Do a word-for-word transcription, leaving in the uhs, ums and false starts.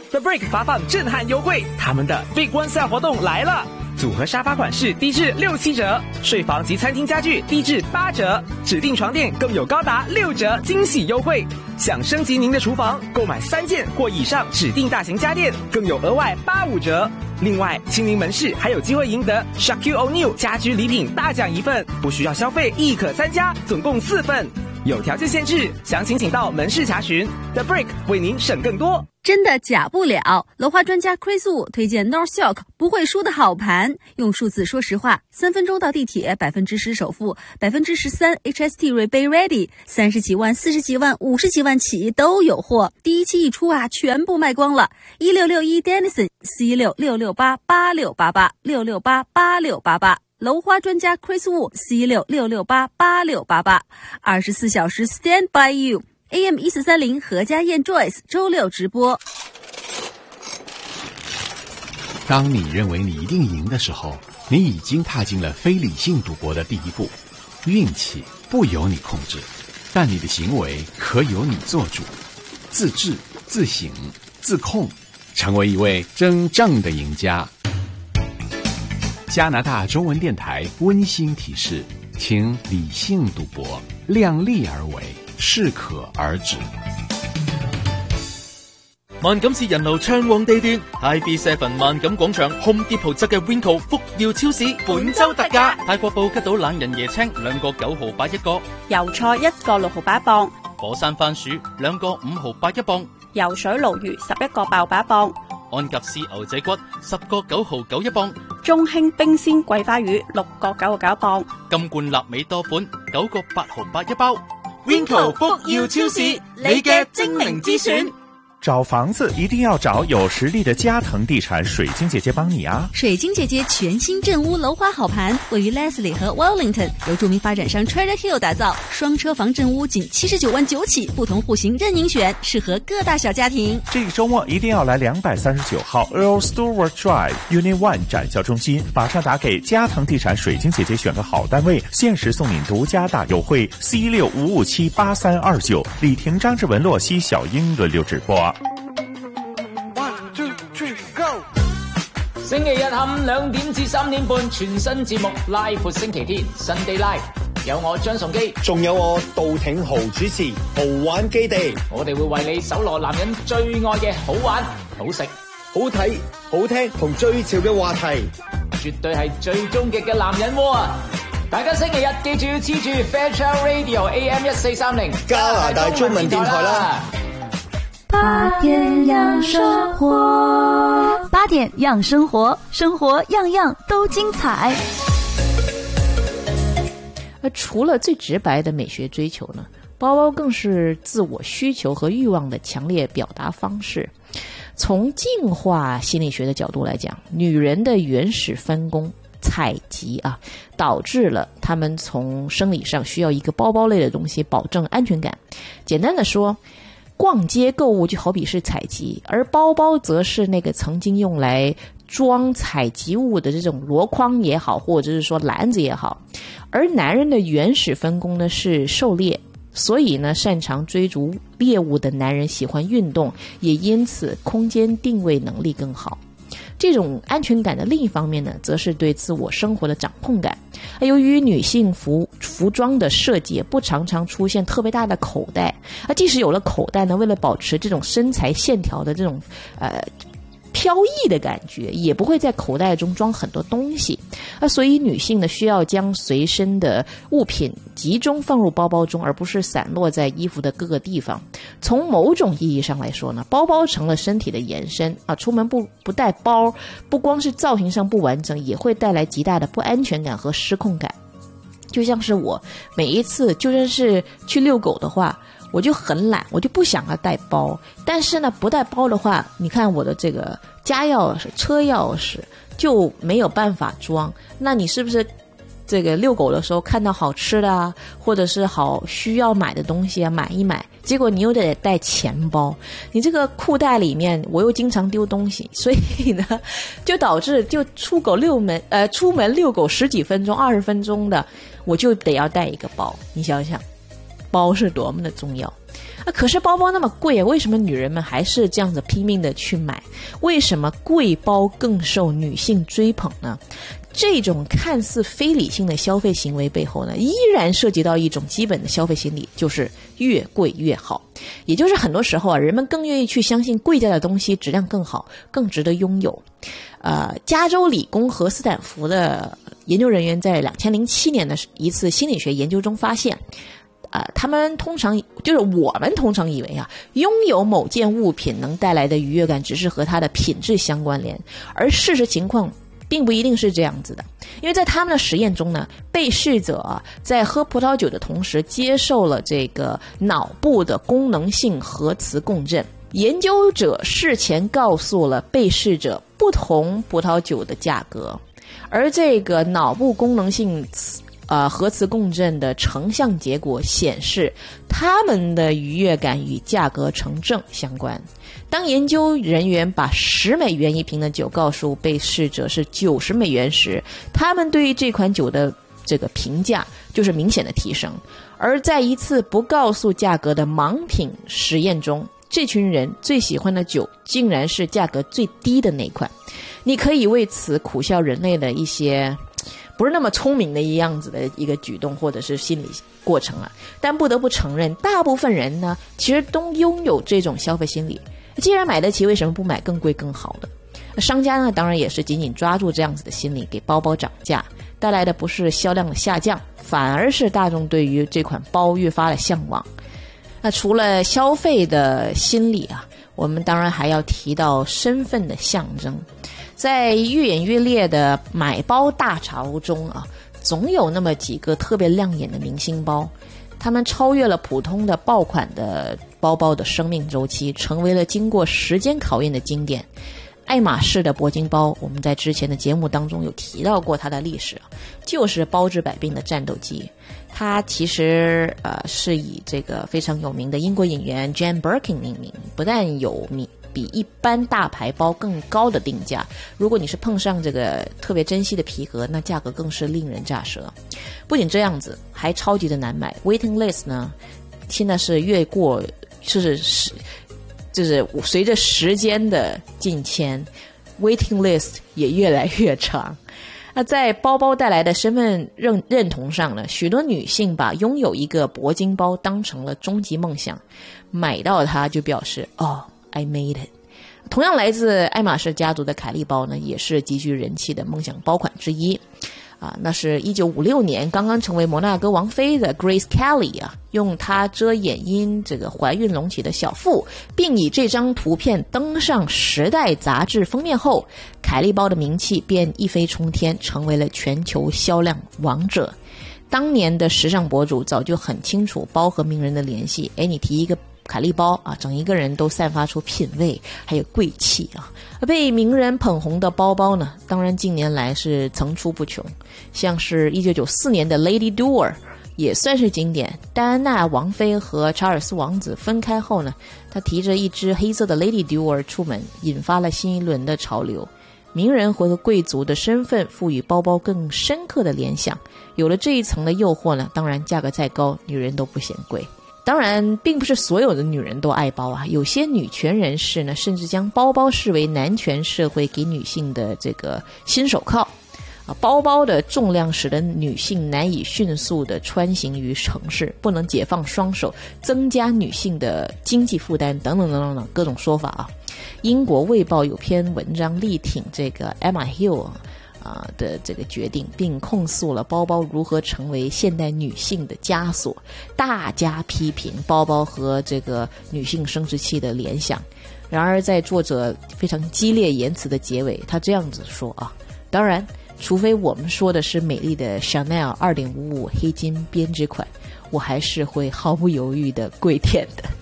The Break 发放震撼优惠，他们的 Big One Sale 活动来了！组合沙发款式低至六七折，睡房及餐厅家具低至八折，指定床垫更有高达六折惊喜优惠。想升级您的厨房，购买三件或以上指定大型家电，更有额外八五折。另外，亲临门市还有机会赢得 Shaquille O'Neal 家居礼品大奖一份，不需要消费亦可参加，总共四份。有条件限制，详情请到门市查询。The Break 为您省更多。 真的假不了，楼花专家 Chris Wu 推荐 North Silk 不会输的好盘。用数字说实话，三分钟到地铁，百分之十首付，百分之十三 H S T rebate ready， 三十几万、四十几万、五十几万起都有货。第一期一出啊，全部卖光了。一六六一 Dennison 四一六六六八八六八八六六八八六八八。楼花专家 Chris Wu 四一六六六八八六八八，二十四小时 Stand by you。A M 一四三零何家燕 Joyce 周六直播。 当你认为你一定赢的时候，你已经踏进了非理性赌博的第一步。运气不由你控制，但你的行为可由你做主。自制、自省、自控，成为一位真正的赢家。加拿大中文電台溫馨提示，請理性賭博，量力而為，適可而止。 萬錦市人流暢旺地段 ，I B 七 萬錦廣場 Home Depot 側嘅 Winco 福耀超市本周特價，泰國布吉島冷人椰青兩個九毫八一個， 油菜一個六毫八一磅， 火山番薯兩個五毫八一磅， 游水鱸魚十一個八毫八一磅。 安格斯牛仔骨十個九毫九一磅， 中興冰鮮桂花魚六個九毫九一磅， 金冠臘味多款九個八毫八一包。Winco 福耀超市，你嘅精明之選。 找房子一定要找有实力的嘉腾地产水晶姐姐帮你啊！ 水晶姐姐全新镇屋楼花好盘，位于 Leslie 和 Wellington， 由著名发展商 Treasure Hill 打造，双车房镇屋仅七十九万九起，不同户型任您选，适合各大小家庭。 这个周末一定要来两百三十九号 Earl Stewart Drive Unit One 展销中心，马上打给嘉腾地产水晶姐姐选个好单位，限时送您独家大优惠 C 六五五七八三二九，李婷、张志文、洛西、小英轮流直播。 星期日下午兩點至三點半，全新節目 Live 闊星期天 Sunday Live， 有我張崇基， 仲有我杜挺豪主持豪玩基地， 我哋會為你搜羅男人最愛嘅好玩、好食、 好睇、好聽同最潮嘅話題， 絕對係最終極嘅男人窩啊！大家星期日記住要黐住 Fairchild Radio A M 一四三零加拿大中文電台啦。 八點養生活，八點養生活，生活樣樣都精彩。 而除了最直白的美学追求呢，包包更是自我需求和欲望的强烈表达方式。从进化心理学的角度来讲，女人的原始分工采集啊，导致了她们从生理上需要一个包包类的东西保证安全感。简单的说，逛街购物就好比是采集，而包包则是那个曾经用来装采集物的这种箩筐也好，或者是说篮子也好。而男人的原始分工呢是狩猎，所以呢擅长追逐猎物的男人喜欢运动，也因此空间定位能力更好。这种安全感的另一方面呢，则是对自我生活的掌控感。由于女性服服装的设计不常常出现特别大的口袋，啊，即使有了口袋呢，为了保持这种身材线条的这种呃飘逸的感觉，也不会在口袋中装很多东西。啊，所以女性呢需要将随身的物品集中放入包包中，而不是散落在衣服的各个地方。从某种意义上来说呢，包包成了身体的延伸啊，出门不不带包，不光是造型上不完整，也会带来极大的不安全感和失控感。就像是我每一次就算是去遛狗的话，我就很懒，我就不想要带包。但是呢，不带包的话，你看我的这个家钥匙、车钥匙就没有办法装。那你是不是这个遛狗的时候看到好吃的啊，或者是好需要买的东西啊，买一买，结果你又得带钱包，你这个裤袋里面我又经常丢东西，所以呢，就导致就出狗遛门呃出门遛狗十几分钟、二十分钟的，我就得要带一个包。你想想，包是多么的重要。啊， 啊，可是包包那么贵啊，为什么女人们还是这样子拼命的去买？为什么贵包更受女性追捧呢？这种看似非理性的消费行为背后呢，依然涉及到一种基本的消费心理，就是越贵越好。也就是很多时候啊，人们更愿意去相信贵价的东西质量更好，更值得拥有。呃，加州理工和斯坦福的研究人员在两千零七年的一次心理学研究中发现，呃，他们通常就是我们通常以为啊，拥有某件物品能带来的愉悦感只是和它的品质相关联，而事实情况并不一定是这样子的。因为在他们的实验中呢，被试者啊在喝葡萄酒的同时接受了这个脑部的功能性核磁共振。研究者事前告诉了被试者不同葡萄酒的价格，而这个脑部功能性呃核磁共振的成像结果显示，他们的愉悦感与价格成正相关。当研究人员把十美元一瓶的酒告诉被试者是九十美元时，他们对于这款酒的这个评价就是明显的提升。而在一次不告诉价格的盲品实验中，这群人最喜欢的酒竟然是价格最低的那款。你可以为此苦笑人类的一些不是那么聪明的一样子的一个举动或者是心理过程啊，但不得不承认，大部分人呢其实都拥有这种消费心理。既然买得起，为什么不买更贵更好的？商家呢当然也是紧紧抓住这样子的心理，给包包涨价，带来的不是销量的下降，反而是大众对于这款包越发的向往。那除了消费的心理啊，我们当然还要提到身份的象征。在越演越烈的买包大潮中啊，总有那么几个特别亮眼的明星包，他们超越了普通的爆款的包包的生命周期，成为了经过时间考验的经典。爱马仕的铂金包，我们在之前的节目当中有提到过它的历史，就是包治百病的战斗机。它其实呃是以这个非常有名的英国演员 Jane Birkin 命名，不但有名比一般大牌包更高的定价，如果你是碰上这个特别珍稀的皮革，那价格更是令人咋舌。不仅这样子，还超级的难买。 Waiting list 呢现在是越过就是是就是随着时间的进迁 waiting list 也越来越长。那在包包带来的身份认认同上呢，许多女性把拥有一个铂金包当成了终极梦想，买到它就表示哦 I made it。 同样来自爱马仕家族的凯利包呢，也是极具人气的梦想包款之一啊，那是一九五六年刚刚成为摩纳哥王妃的 Grace Kelly 啊，用它遮掩因这个怀孕隆起的小腹，并以这张图片登上《时代》杂志封面后，凯利包的名气便一飞冲天，成为了全球销量王者。当年的时尚博主早就很清楚包和名人的联系，诶，你提一个凯利包啊，整一个人都散发出品味还有贵气啊。被名人捧红的包包呢，当然近年来是层出不穷，像是一九九四年的 Lady Dior 也算是经典。戴安娜王妃和查尔斯王子分开后呢，她提着一只黑色的 Lady Dior 出门，引发了新一轮的潮流。名人和贵族的身份赋予包包更深刻的联想，有了这一层的诱惑呢，当然价格再高，女人都不嫌贵。当然并不是所有的女人都爱包啊，有些女权人士呢，甚至将包包视为男权社会给女性的这个新手铐啊。包包的重量使得女性难以迅速的穿行于城市，不能解放双手，增加女性的经济负担等等等等等各种说法啊。英国卫报有篇文章力挺这个 Emma Hill 啊的这个决定，并控诉了包包如何成为现代女性的枷锁，大加批评包包和这个女性生殖器的联想。然而在作者非常激烈言辞的结尾，他这样子说啊，当然除非我们说的是美丽的 Chanel 二点五五 黑金编织款，我还是会毫不犹豫的跪舔的。